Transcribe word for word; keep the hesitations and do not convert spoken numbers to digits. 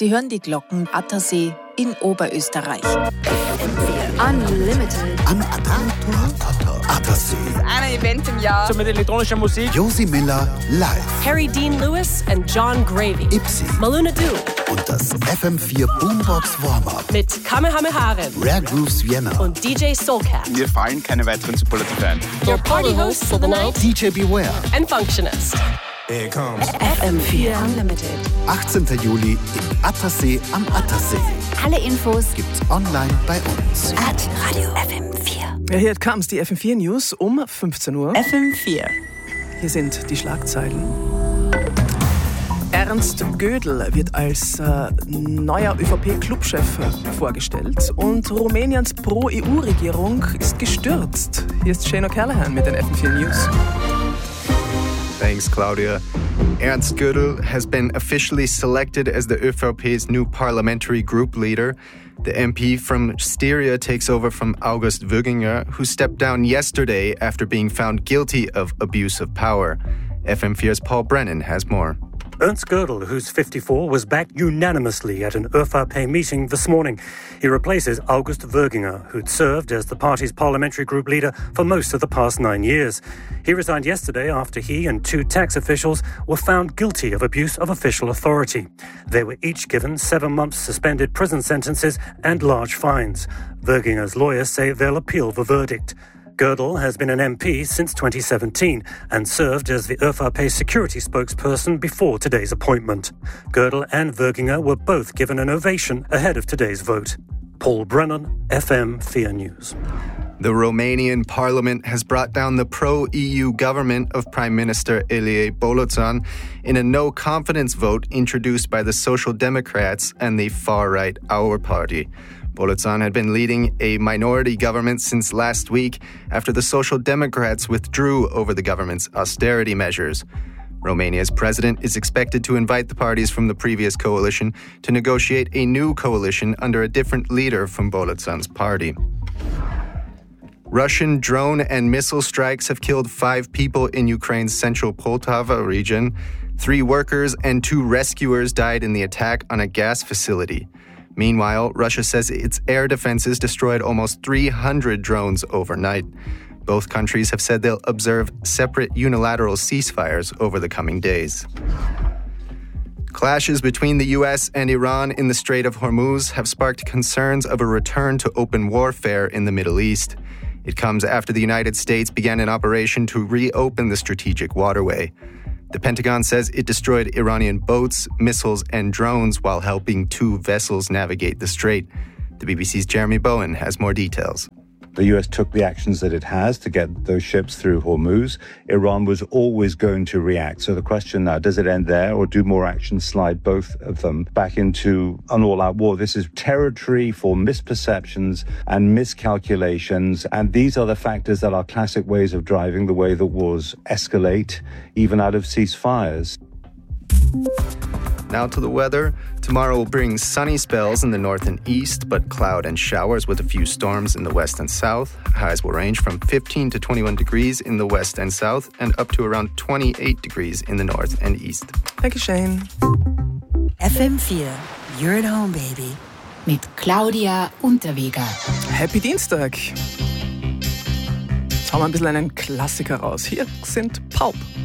Sie hören die Glocken Attersee in Oberösterreich. Unlimited. Am Attersee. Ein Event im Jahr. So mit elektronischer Musik. Josie Miller live. Harry Dean Lewis and John Gravy. Ipsy. Maluna Do. Und das F M vier Boombox Warm-Up. Mit Kamehameha. Rare Grooves Vienna. Und D J Soulcat. Mir fallen keine weiteren Superlative ein. Your party host for the night. D J Beware. And Functionist. Here it comes. F M vier Unlimited. achtzehnten Juli im Attersee am Attersee. Alle Infos Gibt's online bei uns. at Radio F M vier. Ja, hier comes die F M vier News um fünfzehn Uhr. F M vier. Hier sind die Schlagzeilen. Ernst Gödel wird als äh, neuer ÖVP Clubchef vorgestellt und Rumäniens Pro-E U-Regierung ist gestürzt. Hier ist Shane O'Callaghan mit den F M vier News. Thanks, Claudia. Ernst Gödel has been officially selected as the ÖVP's new parliamentary group leader. The M P from Styria takes over from August Wöginger, who stepped down yesterday after being found guilty of abuse of power. F M vier's Paul Brennan has more. Ernst Gödel, who's fifty-four, was backed unanimously at an ÖVP meeting this morning. He replaces August Wöginger, who'd served as the party's parliamentary group leader for most of the past nine years. He resigned yesterday after he and two tax officials were found guilty of abuse of official authority. They were each given seven months suspended prison sentences and large fines. Wöginger's lawyers say they'll appeal the verdict. Gödel has been an M P since twenty seventeen and served as the ÖVP security spokesperson before today's appointment. Gödel and Wöginger were both given an ovation ahead of today's vote. Paul Brennan, F M vier News. The Romanian parliament has brought down the pro-E U government of Prime Minister Ilie Boloțan in a no-confidence vote introduced by the Social Democrats and the far-right Our Party. Boloțan had been leading a minority government since last week after the Social Democrats withdrew over the government's austerity measures. Romania's president is expected to invite the parties from the previous coalition to negotiate a new coalition under a different leader from Boloțan's party. Russian drone and missile strikes have killed five people in Ukraine's central Poltava region. Three workers and two rescuers died in the attack on a gas facility. Meanwhile, Russia says its air defenses destroyed almost three hundred drones overnight. Both countries have said they'll observe separate unilateral ceasefires over the coming days. Clashes between the U S and Iran in the Strait of Hormuz have sparked concerns of a return to open warfare in the Middle East. It comes after the United States began an operation to reopen the strategic waterway. The Pentagon says it destroyed Iranian boats, missiles, and drones while helping two vessels navigate the strait. The B B C's Jeremy Bowen has more details. The U S took the actions that it has to get those ships through Hormuz. Iran was always going to react. So the question now, does it end there or do more actions slide both of them back into an all-out war? This is territory for misperceptions and miscalculations. And these are the factors that are classic ways of driving the way that wars escalate, even out of ceasefires. Now to the weather. Tomorrow will bring sunny spells in the north and east, but cloud and showers with a few storms in the west and south. Highs will range from fifteen to twenty-one degrees in the west and south and up to around twenty-eight degrees in the north and east. Thank you, Shane. F M vier. You're at home, baby. Mit Claudia Unterweger. Happy Dienstag. Jetzt haben wir ein bisschen einen Klassiker raus. Hier sind Pulp.